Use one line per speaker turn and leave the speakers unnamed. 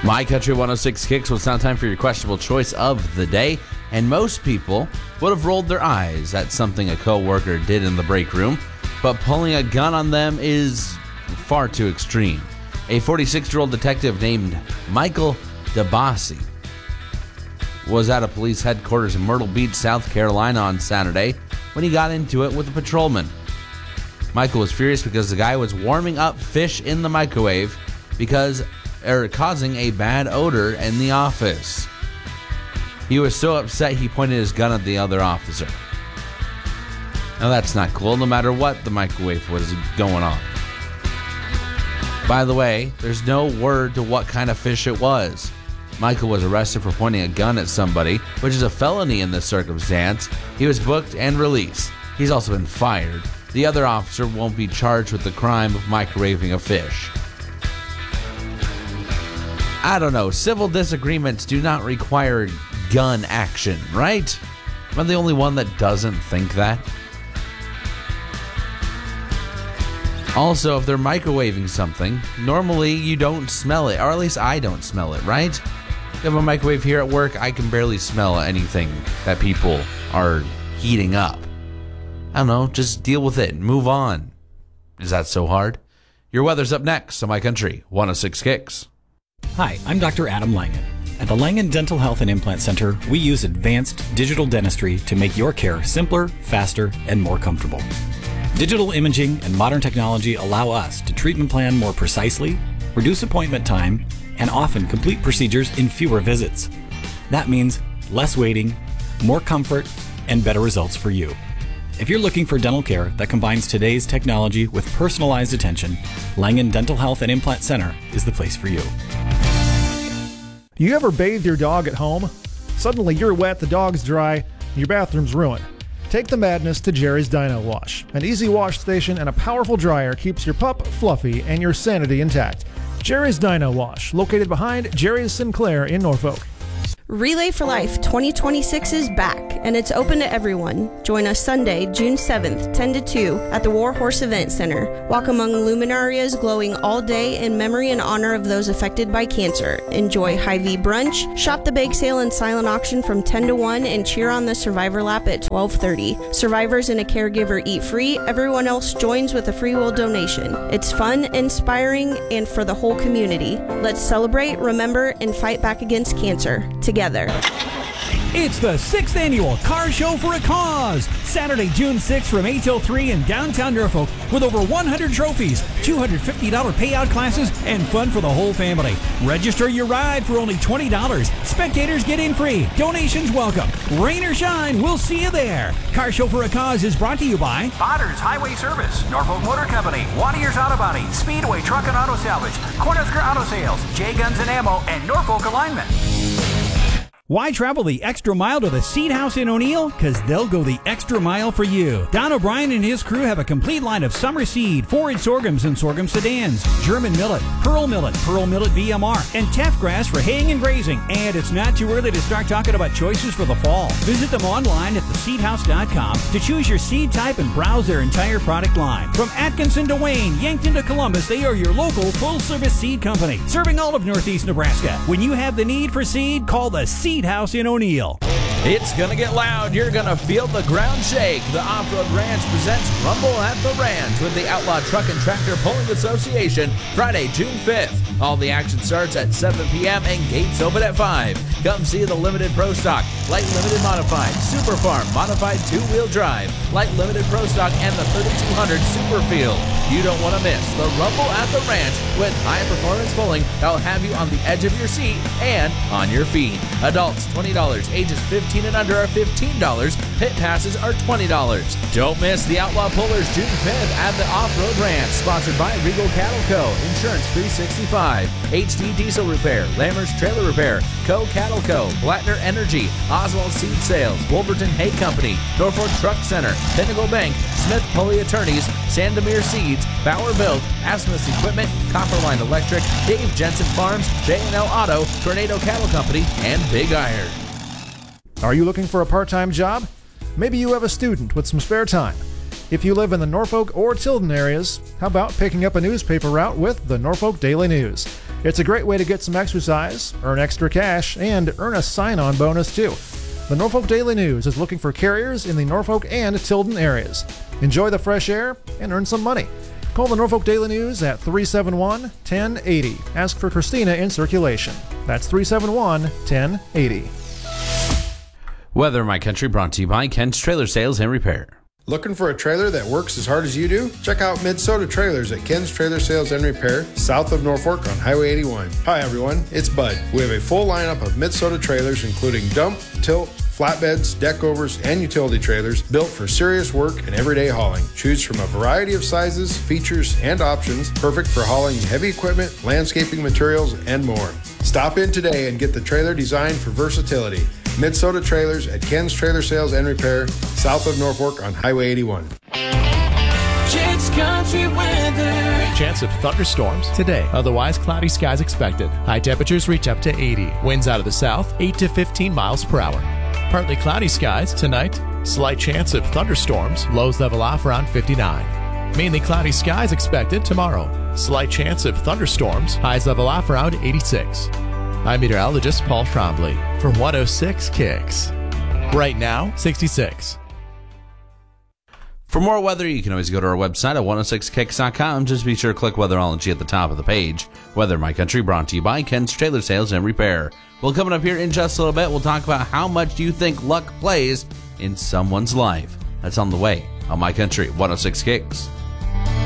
My Country 106 Kicks. Well, it's now time for your questionable choice of the day. And most people would have rolled their eyes at something a co-worker did in the break room, but pulling a gun on them is far too extreme. A 46-year-old detective named Michael DeBasi was at a police headquarters in Myrtle Beach, South Carolina on Saturday when he got into it with a patrolman. Michael was furious because the guy was warming up fish in the microwave causing a bad odor in the office. He was so upset he pointed his gun at the other officer. Now that's not cool, no matter what the microwave was going on. By the way, there's no word to what kind of fish it was. Michael was arrested for pointing a gun at somebody, which is a felony in this circumstance. He was booked and released. He's also been fired. The other officer won't be charged with the crime of microwaving a fish. I don't know, civil disagreements do not require gun action, right? Am I the only one that doesn't think that? Also, if they're microwaving something, normally you don't smell it, or at least I don't smell it, right? If you have a microwave here at work, I can barely smell anything that people are heating up. I don't know, just deal with it and move on. Is that so hard? Your weather's up next on My Country 106 Kicks.
Hi, I'm Dr. Adam Langen. At the Langen Dental Health and Implant Center, we use advanced digital dentistry to make your care simpler, faster, and more comfortable. Digital imaging and modern technology allow us to treatment plan more precisely, reduce appointment time, and often complete procedures in fewer visits. That means less waiting, more comfort, and better results for you. If you're looking for dental care that combines today's technology with personalized attention, Langen Dental Health and Implant Center is the place for you.
Do you ever bathe your dog at home? Suddenly you're wet, the dog's dry, and your bathroom's ruined. Take the madness to Jerry's Dino Wash. An easy wash station and a powerful dryer keeps your pup fluffy and your sanity intact. Jerry's Dino Wash, located behind Jerry's Sinclair in Norfolk.
Relay for Life 2026 is back, and it's open to everyone. Join us Sunday, June 7th, 10 to 2 at the War Horse Event Center. Walk among luminarias glowing all day in memory and honor of those affected by cancer. Enjoy Hy-Vee brunch, shop the bake sale and silent auction from 10 to 1, and cheer on the Survivor Lap at 12:30. Survivors and a caregiver eat free. Everyone else joins with a free will donation. It's fun, inspiring, and for the whole community. Let's celebrate, remember, and fight back against cancer together.
It's the 6th annual Car Show for a Cause, Saturday, June 6th from 8 till 3 in downtown Norfolk, with over 100 trophies, $250 payout classes, and fun for the whole family. Register your ride for only $20. Spectators get in free. Donations welcome. Rain or shine, we'll see you there. Car Show for a Cause is brought to you by
Otters Highway Service, Norfolk Motor Company, Watier's Auto Body, Speedway Truck and Auto Salvage, Cornhusker Auto Sales, J Guns and Ammo, and Norfolk Alignment.
Why travel the extra mile to the Seed House in O'Neill? Because they'll go the extra mile for you. Don O'Brien and his crew have a complete line of summer seed, forage sorghums and sorghum sedans, German millet, Pearl Millet BMR, and teff grass for haying and grazing. And it's not too early to start talking about choices for the fall. Visit them online at theseedhouse.com to choose your seed type and browse their entire product line. From Atkinson to Wayne, Yankton to Columbus, they are your local full-service seed company, serving all of Northeast Nebraska. When you have the need for seed, call the Seed House in O'Neill.
It's gonna get loud. You're gonna feel the ground shake. The Off-Road Ranch presents Rumble at the Ranch with the Outlaw Truck and Tractor Pulling Association, Friday, June 5th. All the action starts at 7 p.m. and gates open at 5. Come see the Limited Pro Stock, Light Limited Modified, Super Farm Modified 2-Wheel Drive, Light Limited Pro Stock, and the 3200 Superfield. You don't want to miss the Rumble at the Ranch with high-performance pulling that'll have you on the edge of your seat and on your feet. Adults, $20. Ages 15 and under are $15. Pit passes are $20. Don't miss the Outlaw Pullers June 5th at the Off-Road Ranch, sponsored by Regal Cattle Co., Insurance 365, HD Diesel Repair, Lammers Trailer Repair, Co. Cattle Co., Blattner Energy, Oswald Seed Sales, Wolverton Hay Company, Norfolk Truck Center, Pinnacle Bank, Smith Pulley Attorneys, Sandomir Seeds, Bauer Built, Asmus Equipment, Copperline Electric, Dave Jensen Farms, J&L Auto, Tornado Cattle Company, and Big Iron.
Are you looking for a part-time job? Maybe you have a student with some spare time. If you live in the Norfolk or Tilden areas, how about picking up a newspaper route with the Norfolk Daily News? It's a great way to get some exercise, earn extra cash, and earn a sign-on bonus too. The Norfolk Daily News is looking for carriers in the Norfolk and Tilden areas. Enjoy the fresh air and earn some money. Call the Norfolk Daily News at 371-1080. Ask for Christina in circulation. That's 371-1080.
Weather My Country brought to you by Ken's Trailer Sales and Repair.
Looking for a trailer that works as hard as you do? Check out Minnesota Trailers at Ken's Trailer Sales and Repair, south of Norfolk on Highway 81. Hi everyone, it's Bud. We have a full lineup of Minnesota trailers including dump, tilt, flatbeds, deck overs, and utility trailers built for serious work and everyday hauling. Choose from a variety of sizes, features, and options, perfect for hauling heavy equipment, landscaping materials, and more. Stop in today and get the trailer designed for versatility. Minnesota Trailers at Ken's Trailer Sales and Repair, south of Norfolk on Highway 81.
Jake's Country Weather.
Chance of thunderstorms today. Otherwise, cloudy skies expected. High temperatures reach up to 80. Winds out of the south, 8 to 15 miles per hour. Partly cloudy skies tonight. Slight chance of thunderstorms. Lows level off around 59. Mainly cloudy skies expected tomorrow. Slight chance of thunderstorms. Highs level off around 86. I'm meteorologist Paul Trombley for 106 Kicks. Right now, 66.
For more weather, you can always go to our website at 106kicks.com. Just be sure to click Weatherology at the top of the page. Weather My Country brought to you by Ken's Trailer Sales and Repair. Well, coming up here in just a little bit, we'll talk about how much you think luck plays in someone's life. That's on the way on My Country 106 Kicks.